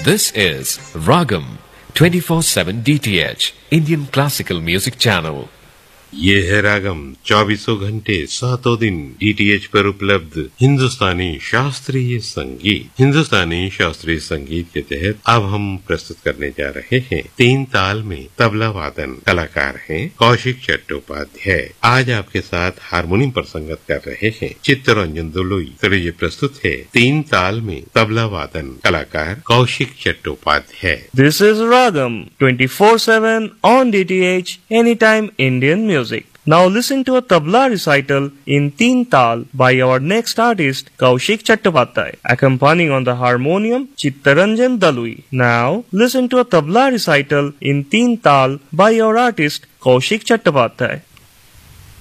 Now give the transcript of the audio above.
This is Ragam 24/7 DTH Indian Classical Music Channel. ये है रागम 24 घंटे 7 दिन डीटीएच पर उपलब्ध हिंदुस्तानी शास्त्रीय संगीत। हिंदुस्तानी शास्त्रीय संगीत के तहत अब हम प्रस्तुत करने जा रहे हैं तीन ताल में तबला वादन। कलाकार हैं कौशिक चट्टोपाध्याय। आज आपके साथ हारमोनियम पर संगत कर रहे हैं चित्तरंजन दुलुई। तो ये प्रस्तुत है तीन ताल में तबला वादन। कलाकार Kaushik Chattopadhyay. This is Ragam 24/7 on DTH Anytime Indian Music. Now listen to a tabla recital in Teen Tal by our next artist Kaushik Chattopadhyay, accompanying on the harmonium Chittaranjan Dalui. Now listen to a tabla recital in Teen Tal by our artist Kaushik Chattopadhyay.